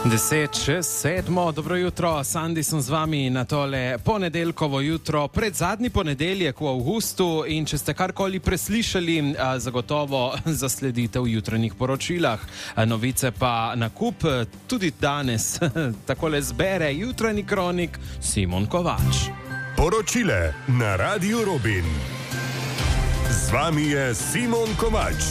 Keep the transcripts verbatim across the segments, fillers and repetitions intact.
Deset čez sedmo, dobro jutro, Sandi sem z vami na tole ponedeljkovo jutro, pred zadnji ponedeljek v avgustu, in če ste karkoli preslišali, zagotovo zasledite v jutranjih poročilah. Novice pa na kup tudi danes takole zbere jutranji kronik Simon Kovač. Poročile na Radiu Robin. Z vami je Simon Kovač.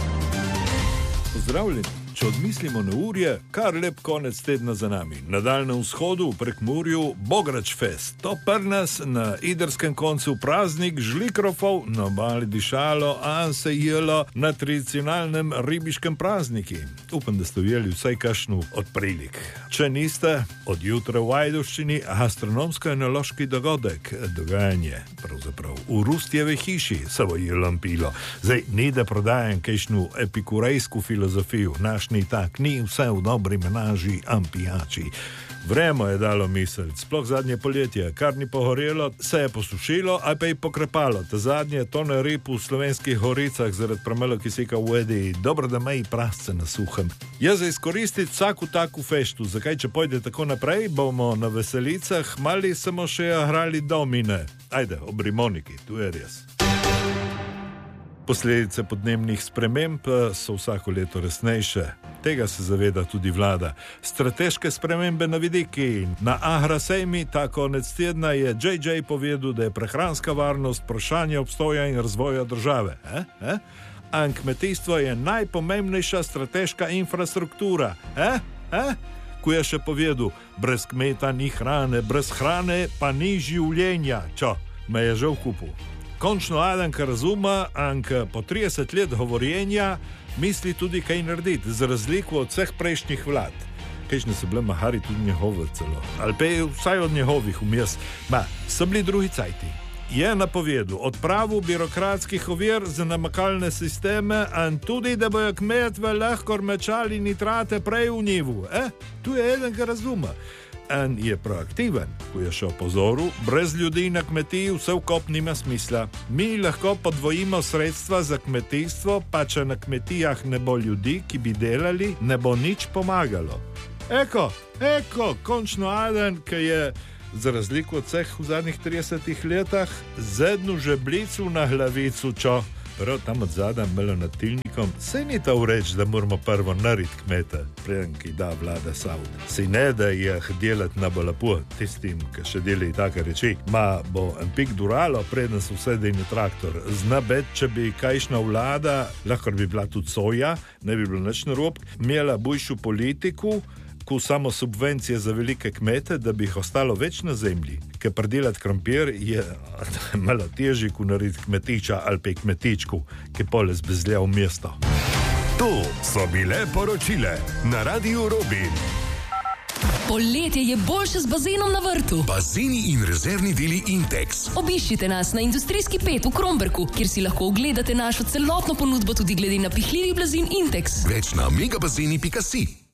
Pozdravljeni. Če odmislimo na urje, kar lep konec tedna za nami. Na Daljnem vzhodu, v Prekmurju, Bograč fest. To pri nas na idrskem koncu praznik žlikrofov, na obali dišalo, a se jelo na tradicionalnem ribiškem prazniki. Upam, da ste ujeli vsaj kakšnu od prilik. Če niste, od jutra v Ajdovščini astronomsko-enološki dogodek, dogajanje, pravzaprav v Rustjeve hiši se bo jelom pilo. Zdaj, ni da prodajam kakšnu epikurejsku filozofijo, naš ni tak, ni vse v dobri menaži, ampijači. Vremo je dalo misel, sploh zadnje poletje, kar ni pohorelo, se je posušilo, a pa je pokrepalo. Ta zadnje tone rib v slovenskih horicah zaradi premalo kisika v vedi, dobro da meji prasce na suhem. Je za izkoristiti vsaku taku feštu, zakaj če pojde tako naprej, bomo na veselicah mali samo še hrali domine. Ajde, obrimoniki, tu je res. Posledice podnebnih sprememb so vsako leto resnejše. Tega se zaveda tudi vlada. Strateške spremembe na vidiki. Na Agrasejmi ta konec tedna je J J povedal, da je prehranska varnost vprašanje obstoja in razvoja države. Eh? Eh? A kmetijstvo je najpomembnejša strateška infrastruktura. Eh? Eh? Ko je še povedal, brez kmeta ni hrane, brez hrane pa ni življenja. Čo, me je že v kupu. Končno Adanka razuma, Anka po trideset let govorjenja misli tudi kaj narediti, za razliko od vseh prejšnjih vlad. Kajšne so bile mahari tudi njegove celo, ali pa vsaj od njegovih vmes. Ma, so bili drugi cajti. Je napovedal odpravu birokratskih ovir za namakalne sisteme, in tudi, da bojo kmetve lahko mečali nitrate prej v njivu. Eh? Tu je eden, ki razuma. En je proaktiven, ko je še opozoril, brez ljudi na kmetiji vse v kop nima smisla. Mi lahko podvojimo sredstva za kmetijstvo, pa če na kmetijah ne bo ljudi, ki bi delali, ne bo nič pomagalo. Eko, eko, končno Aden, ki je za razliko od vseh v zadnjih tridesetih letah zednu žeblicu na glavicu, čo. Prav tam od zada malo nad tilnikom, sej ni ta ureč, da moramo prvo narit kmeta, preden ki da vlada savd. Sej ne, da jih delati na balapu, tistim, ki še deli take reči. Ma bo en pik duralo, preden se vse dejni traktor. Zna bet, če bi kajšna vlada, lahko bi bila tudi soja, ne bi bilo nič narob, imela bujšu politiku, ko samo subvencije za velike kmete, da bi jih ostalo več na zemlji. Ker predelati krompir je malo težje, ko narediti kmetiča ali pa kmetičku, ki pole zbezlja v mesto. To so bile poročile na Radiu Robin. Poletje je boljše z bazenom na vrtu. Bazeni in rezervni deli Intex. Obiščite nas na Industrijski pet v Kromberku, kjer si lahko ogledate našo celotno ponudbo tudi glede na pihljivih blazin Intex. Več na megabazeni pika si.